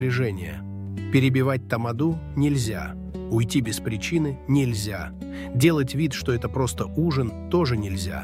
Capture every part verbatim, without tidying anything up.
напряжения. Перебивать тамаду нельзя. Уйти без причины нельзя. Делать вид, что это просто ужин, тоже нельзя.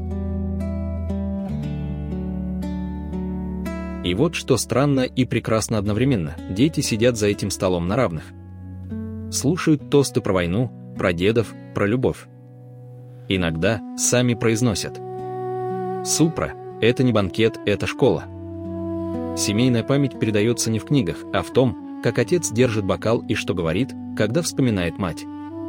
И вот что странно и прекрасно одновременно. Дети сидят за этим столом на равных. Слушают тосты про войну, про дедов, про любовь. Иногда сами произносят: «Супра – это не банкет, это школа». Семейная память передается не в книгах, а в том, как отец держит бокал и что говорит, когда вспоминает мать.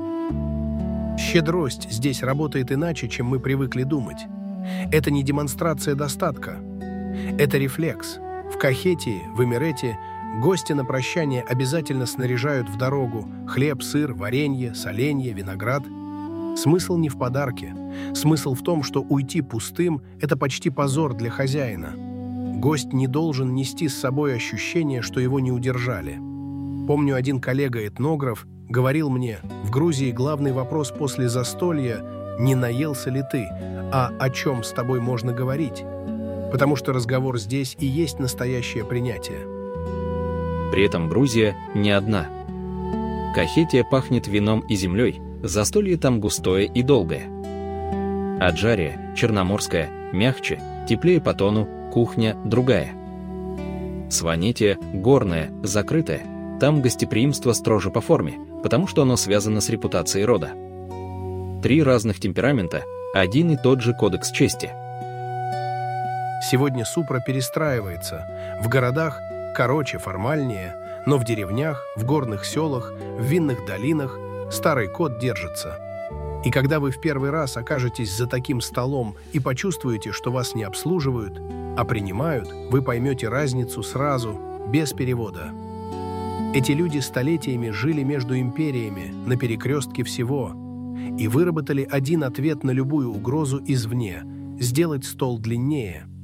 Щедрость здесь работает иначе, чем мы привыкли думать. Это не демонстрация достатка. Это рефлекс. В Кахетии, в Эмирете гости на прощание обязательно снаряжают в дорогу хлеб, сыр, варенье, соленье, виноград. Смысл не в подарке. Смысл в том, что уйти пустым – это почти позор для хозяина. Гость не должен нести с собой ощущение, что его не удержали. Помню, один коллега-этнограф говорил мне: в Грузии главный вопрос после застолья не наелся ли ты, а о чем с тобой можно говорить. Потому что разговор здесь и есть настоящее принятие. При этом Грузия не одна. Кахетия пахнет вином и землей, застолье там густое и долгое. Аджария, черноморская, мягче, теплее по тону, кухня другая. Сванетия, горная, закрытая, там гостеприимство строже по форме, потому что оно связано с репутацией рода. Три разных темперамента, один и тот же кодекс чести. Сегодня Супра перестраивается. В городах короче, формальнее, но в деревнях, в горных селах, в винных долинах старый код держится. И когда вы в первый раз окажетесь за таким столом и почувствуете, что вас не обслуживают, а принимают, вы поймете разницу сразу, без перевода. Эти люди столетиями жили между империями, на перекрестке всего, и выработали один ответ на любую угрозу извне – сделать стол длиннее –